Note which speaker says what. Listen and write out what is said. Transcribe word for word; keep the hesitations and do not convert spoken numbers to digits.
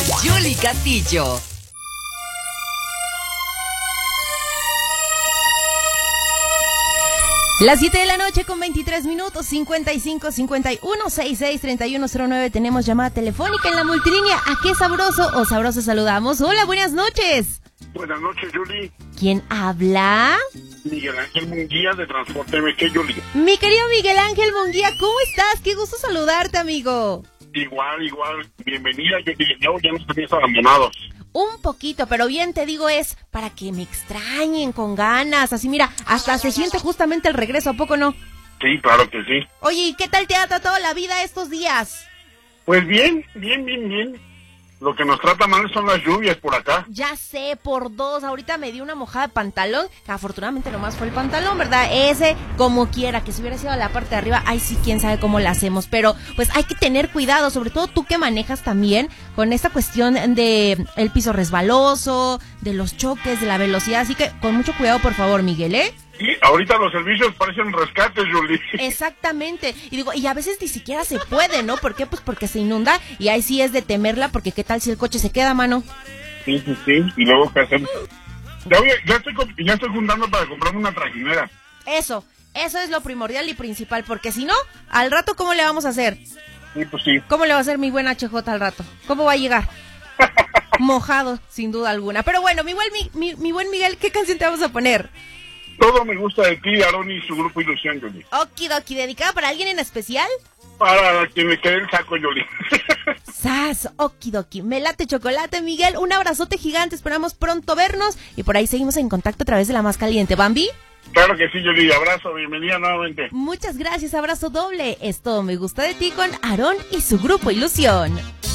Speaker 1: Yuli Castillo.
Speaker 2: Las siete de la noche con veintitrés minutos, cincuenta y cinco, cincuenta y uno, sesenta y seis, treinta y uno cero nueve. Tenemos llamada telefónica en la multilínea. ¿A qué sabroso o sabrosa saludamos? Hola, buenas noches.
Speaker 3: Buenas noches, Yuli.
Speaker 2: ¿Quién habla?
Speaker 3: Miguel Ángel Munguía de Transporte M X, Yuli.
Speaker 2: Mi querido Miguel Ángel Munguía, ¿cómo estás? Qué gusto saludarte, amigo.
Speaker 3: Igual, igual. Bienvenida, Yuli. Yo ya nos tenías abandonados.
Speaker 2: Un poquito, pero bien te digo, es para que me extrañen con ganas. Así mira, hasta se siente justamente el regreso, ¿a poco no?
Speaker 3: Sí, claro que sí.
Speaker 2: Oye, ¿y qué tal te ha tratado la vida estos días?
Speaker 3: Pues bien, bien, bien, bien. Lo que nos trata mal son las lluvias por acá.
Speaker 2: Ya sé, por dos. Ahorita me dio una mojada de pantalón, que afortunadamente nomás fue el pantalón, ¿verdad? Ese, como quiera, que si hubiera sido a la parte de arriba, ay sí, quién sabe cómo la hacemos. Pero pues hay que tener cuidado, sobre todo tú que manejas también con esta cuestión de el piso resbaloso, de los choques, de la velocidad. Así que con mucho cuidado, por favor, Miguel, ¿eh?
Speaker 3: Sí, ahorita los servicios parecen rescates, Yuli.
Speaker 2: Exactamente. Y digo, y a veces ni siquiera se puede, ¿no? ¿Por qué? Pues porque se inunda y ahí sí es de temerla, porque qué tal si el coche se queda, mano.
Speaker 3: Sí, sí, sí. Y luego, ¿qué hacemos? Ya, voy, ya, estoy, ya estoy juntando para comprarme una trajinera.
Speaker 2: Eso, eso es lo primordial y principal, porque si no, al rato, ¿cómo le vamos a hacer?
Speaker 3: Sí, pues sí.
Speaker 2: ¿Cómo le va a hacer mi buen H J al rato? ¿Cómo va a llegar? Mojado, sin duda alguna. Pero bueno, mi buen, mi, mi, mi buen Miguel, ¿qué canción te vamos a poner?
Speaker 3: Todo me gusta de ti, Aarón y su grupo Ilusión, Yuli.
Speaker 2: Okidoki, ¿dedicada para alguien en especial?
Speaker 3: Para quien me quede el saco, Yuli.
Speaker 2: ¡Sas! Okidoki, me late chocolate, Miguel. Un abrazote gigante, esperamos pronto vernos. Y por ahí seguimos en contacto a través de la más caliente. ¿Bambi?
Speaker 3: Claro que sí, Yuli. Abrazo, bienvenida nuevamente.
Speaker 2: Muchas gracias, abrazo doble. Es Todo Me Gusta de Ti con Aarón y su grupo Ilusión.